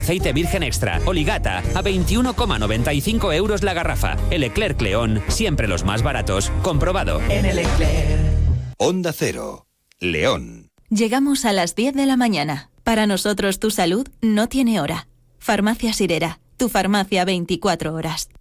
Aceite virgen extra Oligata a 21,95 euros la garrafa. El Leclerc León, siempre los más baratos. Comprobado. En el Leclerc. Onda Cero, León. Llegamos a las 10 de la mañana. Para nosotros tu salud no tiene hora. Farmacia Sirera, tu farmacia 24 horas.